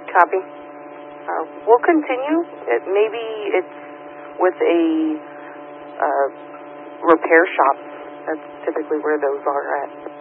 Copy. We'll continue. Maybe it's with a repair shop. That's typically where those are at.